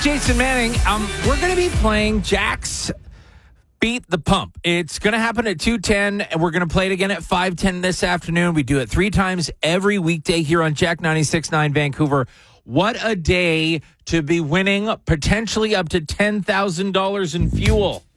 Jason Manning, we're going to be playing Jack's Beat the Pump. It's going to happen at 2:10, and we're going to play it again at 5:10 this afternoon. We do it 3 times every weekday here on Jack 96.9 Vancouver. What a day to be winning potentially up to $10,000 in fuel.